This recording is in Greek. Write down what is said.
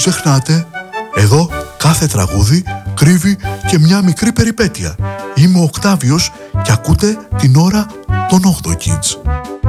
ξεχνάτε, εδώ κάθε τραγούδι κρύβει και μια μικρή περιπέτεια. Είμαι ο Οκτάβιος και ακούτε την ώρα των 8 Kids.